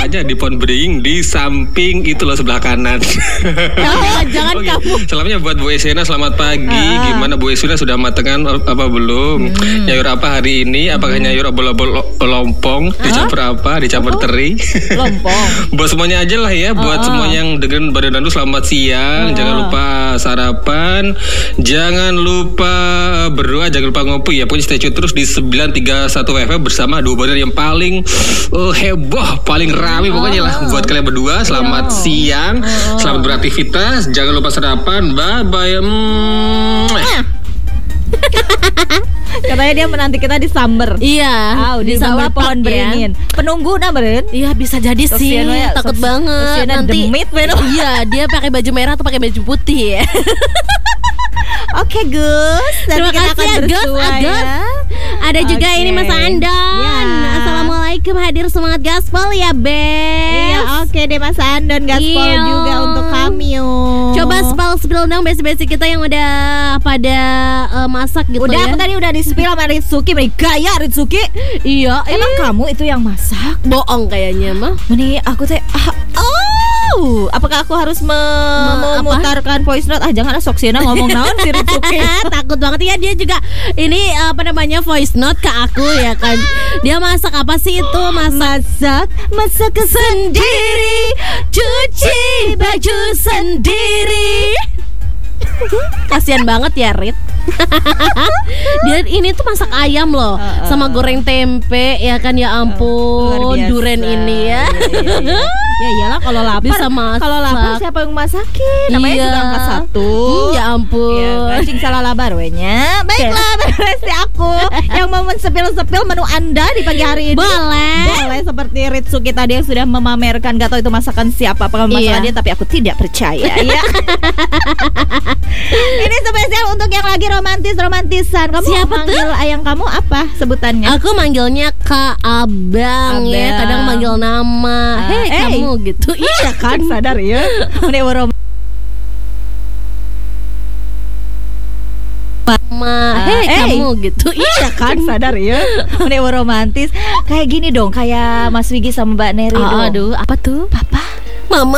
tepatnya di pohon beringin di samping itu loh, sebelah kanan. Jangan kamu. Selamanya buat Bu Esena, selamat pagi. Gimana Bu Esena, sudah matengan apa belum? Nyayur apa hari ini? Apakah nyayur obol-obol lompong? Dicampur apa? Dicampur teri? Lompong. Buat semuanya aja lah ya. Buat semuanya yang dengerin Badan Dandu, selamat siang. Jangan lupa sarapan. Jangan lupa berdoa. Jangan lupa ngopi ya. Pokoknya stay tune terus di 931 FM bersama dua badan yang paling heboh, paling rame pokoknya lah. Buat kalian berdua, selamat siang. Selamat beraktivitas. Jangan lupa sarapan. Bye-bye. Katanya dia menanti kita di Samber. Iya, di bawah pohon beringin. Penunggu beren. Iya, bisa jadi sih. Takut banget nanti. Demit, iya, dia pakai baju merah atau pakai baju putih ya. Oke, Gus. Terima kasih ya, Gus. Ada juga ini Mas Andon. Ya. Assalamualaikum, hadir semangat gaspol ya, Bes. Iya, oke deh Mas Andon, gaspol juga untuk kami. Coba spill dong basic-basic kita yang udah pada masak gitu. Udah, ya. aku tadi udah di-spill sama Ritsuki. Gaya Ritsuki. Iya, Emang kamu itu yang masak? bohong kayaknya mah. Ini aku teh apakah aku harus memutarkan voice note? Jangan sok Siena ngomong naon si Ritsuki. Takut banget ya, dia juga ini voice note ke aku ya kan. Dia masak apa sih itu? Masak sendiri, cuci baju sendiri. Kasian banget ya, Rit. Dia ini tuh masak ayam loh, sama goreng tempe ya kan, ya ampun, duren ini ya. Iya. Ya iyalah, kalau lapar Bisa masak. Kalau lapar siapa yang masakin? Namanya Iya. juga angka 1. Ya ampun. Ya, gacing salah labar wenya. Baiklah, berarti aku yang mau sepil-sepil menu Anda di pagi hari ini. Boleh seperti Ritsuki tadi yang sudah memamerkan, gak tahu itu masakan siapa, apa masakan dia, tapi aku tidak percaya ya. Ini spesial untuk yang lagi romantisan. Kamu Siapa manggil ayang kamu apa sebutannya? Aku manggilnya Kak Abang ya, kadang manggil nama. Hei kamu gitu. Iya kan, sadar ya. Ini kamu gitu. Iya kan, sadar ya. Ini romantis. Kayak gini dong, kayak Mas Wigi sama Mbak Neri dong. Aduh, apa tuh?